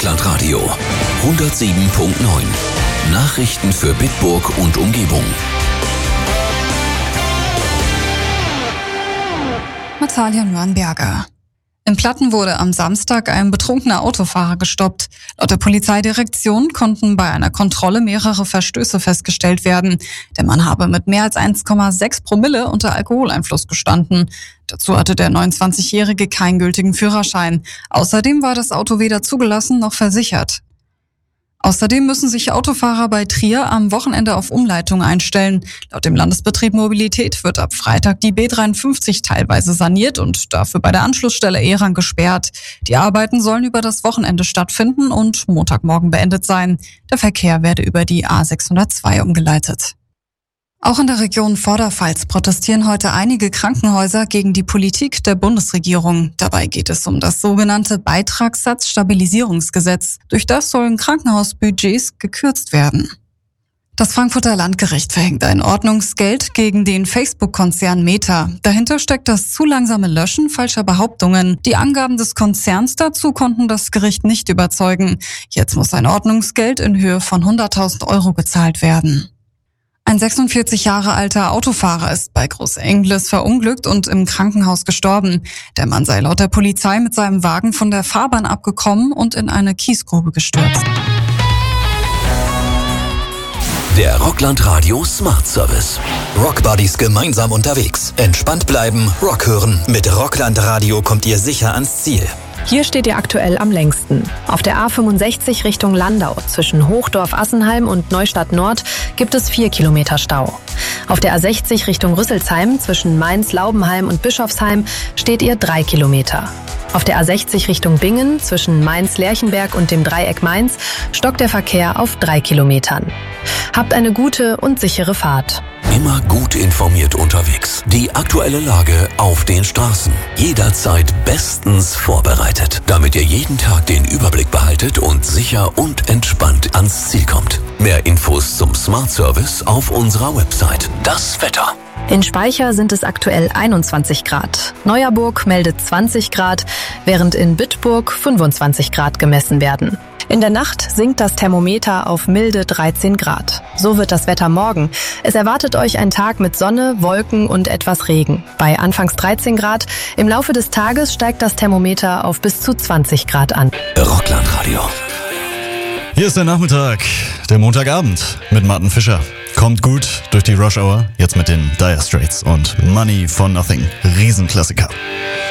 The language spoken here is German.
Rockland Radio 107.9. Nachrichten für Bitburg und Umgebung. Natalia Nürnberger. In Platten wurde am Samstag ein betrunkener Autofahrer gestoppt. Laut der Polizeidirektion konnten bei einer Kontrolle mehrere Verstöße festgestellt werden. Der Mann habe mit mehr als 1,6 Promille unter Alkoholeinfluss gestanden. Dazu hatte der 29-Jährige keinen gültigen Führerschein. Außerdem war das Auto weder zugelassen noch versichert. Außerdem müssen sich Autofahrer bei Trier am Wochenende auf Umleitung einstellen. Laut dem Landesbetrieb Mobilität wird ab Freitag die B53 teilweise saniert und dafür bei der Anschlussstelle Ehrang gesperrt. Die Arbeiten sollen über das Wochenende stattfinden und Montagmorgen beendet sein. Der Verkehr werde über die A602 umgeleitet. Auch in der Region Vorderpfalz protestieren heute einige Krankenhäuser gegen die Politik der Bundesregierung. Dabei geht es um das sogenannte Beitragssatzstabilisierungsgesetz. Durch das sollen Krankenhausbudgets gekürzt werden. Das Frankfurter Landgericht verhängt ein Ordnungsgeld gegen den Facebook-Konzern Meta. Dahinter steckt das zu langsame Löschen falscher Behauptungen. Die Angaben des Konzerns dazu konnten das Gericht nicht überzeugen. Jetzt muss ein Ordnungsgeld in Höhe von 100.000 Euro gezahlt werden. Ein 46 Jahre alter Autofahrer ist bei Großengles verunglückt und im Krankenhaus gestorben. Der Mann sei laut der Polizei mit seinem Wagen von der Fahrbahn abgekommen und in eine Kiesgrube gestürzt. Der Rockland Radio Smart Service. Rockbuddies gemeinsam unterwegs. Entspannt bleiben, Rock hören. Mit Rockland Radio kommt ihr sicher ans Ziel. Hier steht ihr aktuell am längsten. Auf der A65 Richtung Landau zwischen Hochdorf-Assenheim und Neustadt-Nord gibt es 4 Kilometer Stau. Auf der A60 Richtung Rüsselsheim zwischen Mainz-Laubenheim und Bischofsheim steht ihr 3 Kilometer. Auf der A60 Richtung Bingen zwischen Mainz-Lerchenberg und dem Dreieck Mainz stockt der Verkehr auf 3 Kilometern. Habt eine gute und sichere Fahrt. Immer gut informiert unterwegs. Die aktuelle Lage auf den Straßen. Jederzeit bestens vorbereitet, damit ihr jeden Tag den Überblick behaltet und sicher und entspannt ans Ziel kommt. Mehr Infos zum Smart Service auf unserer Website. Das Wetter. In Speicher sind es aktuell 21 Grad. Neuerburg meldet 20 Grad, während in Bitburg 25 Grad gemessen werden. In der Nacht sinkt das Thermometer auf milde 13 Grad. So wird das Wetter morgen. Es erwartet euch ein Tag mit Sonne, Wolken und etwas Regen. Bei anfangs 13 Grad. Im Laufe des Tages steigt das Thermometer auf bis zu 20 Grad an. Rockland Radio. Hier ist der Nachmittag, der Montagabend mit Martin Fischer. Kommt gut durch die Rush Hour, jetzt mit den Dire Straits und Money for Nothing. Riesenklassiker.